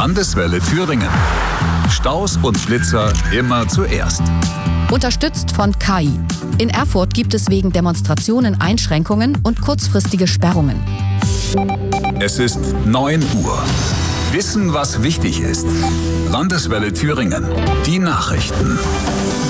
Landeswelle Thüringen. Staus und Blitzer immer zuerst. Unterstützt von KAI. In Erfurt gibt es wegen Demonstrationen Einschränkungen und kurzfristige Sperrungen. Es ist 9 Uhr. Wissen, was wichtig ist. Landeswelle Thüringen. Die Nachrichten.